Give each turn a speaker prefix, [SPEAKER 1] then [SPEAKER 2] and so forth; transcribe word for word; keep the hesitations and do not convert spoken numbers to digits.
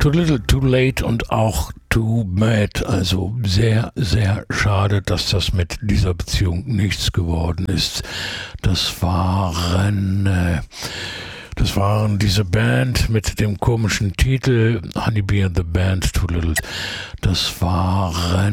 [SPEAKER 1] Too Little, Too Late und auch Too Bad. Also sehr, sehr schade, dass das mit dieser Beziehung nichts geworden ist. Das waren... Äh, Das waren diese Band mit dem komischen Titel Honeybee and the Band, Too Little. Das waren